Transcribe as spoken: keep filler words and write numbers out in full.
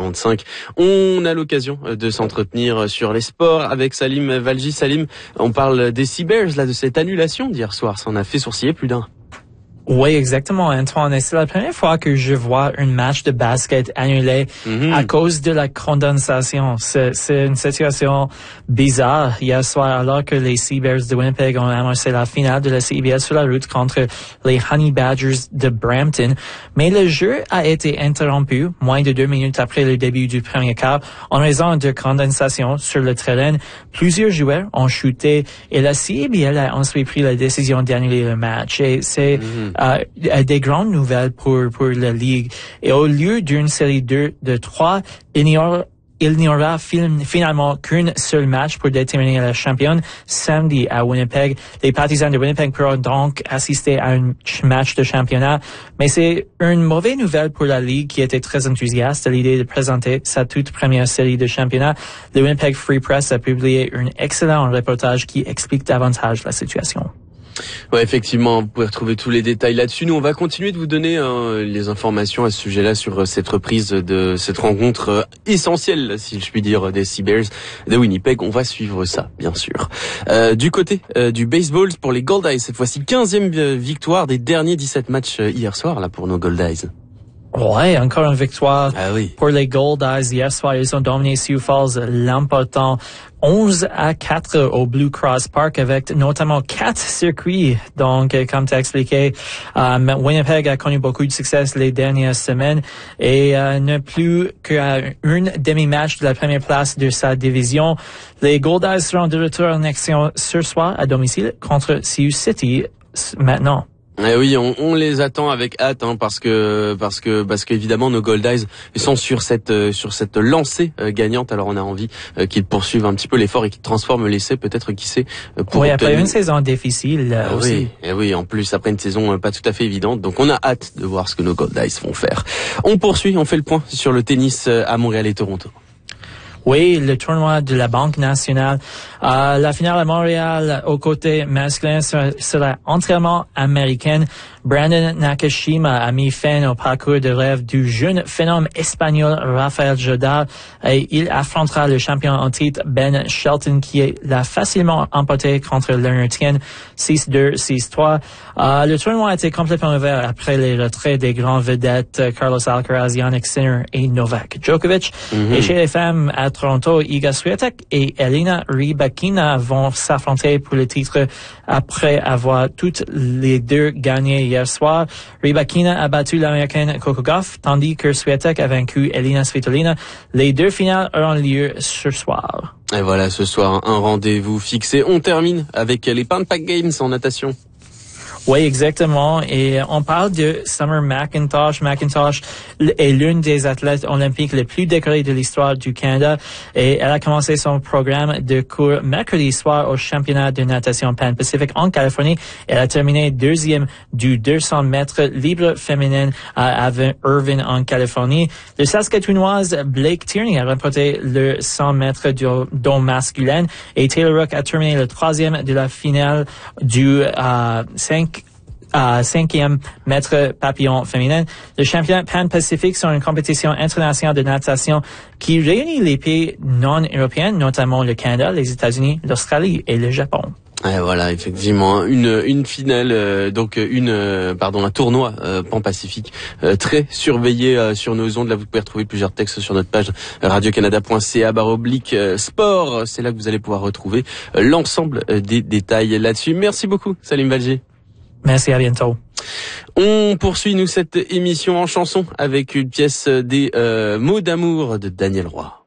quarante-cinq. On a l'occasion de s'entretenir sur les sports avec Salim Valji. Salim, on parle des Sea Bears, là, de cette annulation d'hier soir. Ça en a fait sourciller plus d'un. Oui, exactement, Antoine. Et c'est la première fois que je vois un match de basket annulé mm-hmm. à cause de la condensation. C'est, c'est une situation bizarre hier soir, alors que les Sea Bears de Winnipeg ont amorcé la finale de la C B S sur la route contre les Honey Badgers de Brampton. Mais le jeu a été interrompu moins de deux minutes après le début du premier quart en raison de condensation sur le terrain. Plusieurs joueurs ont chuté et la C B L a ensuite pris la décision d'annuler le match. Et c'est mm-hmm. Euh, des grandes nouvelles pour pour la Ligue. Et au lieu d'une série deux de trois, il n'y aura il n'y aura finalement qu'un seul match pour déterminer la championne samedi à Winnipeg. Les partisans de Winnipeg pourront donc assister à un match de championnat. Mais c'est une mauvaise nouvelle pour la Ligue qui était très enthousiaste à l'idée de présenter sa toute première série de championnat. Le Winnipeg Free Press a publié un excellent reportage qui explique davantage la situation. Ouais, effectivement, vous pouvez retrouver tous les détails là-dessus. Nous, on va continuer de vous donner hein, les informations à ce sujet-là sur cette reprise de cette rencontre euh, essentielle, si je puis dire, des Sea Bears de Winnipeg. On va suivre ça, bien sûr. Euh, du côté euh, du baseball, pour les Goldeyes, cette fois-ci, quinzième victoire des derniers dix-sept matchs euh, hier soir là pour nos Goldeyes. Ouais, encore une victoire ah oui. pour les Goldeyes. Hier soir, ils ont dominé Sioux Falls l'emportant onze à quatre au Blue Cross Park avec notamment quatre circuits. Donc, comme tu as expliqué, um, Winnipeg a connu beaucoup de succès les dernières semaines et uh, n'a plus qu'à une demi-match de la première place de sa division. Les Goldeyes seront de retour en action ce soir à domicile contre Sioux City maintenant. Eh oui, on, on les attend avec hâte, hein, parce que parce que parce qu'évidemment nos Goldeyes sont sur cette euh, sur cette lancée euh, gagnante. Alors on a envie euh, qu'ils poursuivent un petit peu l'effort et qu'ils transforment l'essai, peut-être qui sait. Euh, pour oui, après obtenir... une saison difficile euh, ah, aussi. Oui, eh oui, en plus après une saison euh, pas tout à fait évidente. Donc on a hâte de voir ce que nos Goldeyes vont faire. On poursuit, on fait le point sur le tennis euh, à Montréal et Toronto. Oui, le tournoi de la Banque nationale. Euh, la finale à Montréal au côté masculin sera, sera entièrement américaine. Brandon Nakashima a mis fin au parcours de rêve du jeune phénomène espagnol Rafael Nadal et il affrontera le champion en titre Ben Shelton qui l'a facilement emporté contre Leonard Tien six deux, six trois. Euh, le tournoi a été complètement ouvert après les retraits des grands vedettes Carlos Alcaraz, Jannik Sinner et Novak Djokovic. Mm-hmm. Et chez les femmes à Toronto, Iga Swiatek et Elina Rybakina vont s'affronter pour le titre après avoir toutes les deux gagné hier soir. Rybakina a battu l'américaine Coco Gauff, tandis que Swiatek a vaincu Elina Svitolina. Les deux finales auront lieu ce soir. Et voilà, ce soir, un rendez-vous fixé. On termine avec les Pan Pac Games en natation. Oui, exactement. Et on parle de Summer McIntosh. McIntosh est l'une des athlètes olympiques les plus décorées de l'histoire du Canada. Et elle a commencé son programme de cours mercredi soir au championnat de natation Pan-Pacifique en Californie. Elle a terminé deuxième du deux cents mètres libre féminine à Irvine en Californie. Le Saskatchewanoise Blake Tierney a remporté le cent mètres du dos masculin. Et Taylor Rook a terminé le troisième de la finale du euh, cinq à cinquième mètre papillon féminin. Le championnat Pan-Pacifique sont une compétition internationale de natation qui réunit les pays non européens, notamment le Canada, les États-Unis, l'Australie et le Japon. Et voilà, effectivement, une une finale, euh, donc une euh, pardon un tournoi euh, Pan-Pacifique euh, très surveillé euh, sur nos ondes. Là, vous pouvez retrouver plusieurs textes sur notre page radio canada point c a barre oblique sport. C'est là que vous allez pouvoir retrouver euh, l'ensemble euh, des détails là-dessus. Merci beaucoup, Salim Valji. Merci, à bientôt. On poursuit, nous, cette émission en chanson avec une pièce des euh, mots d'amour de Daniel Roy.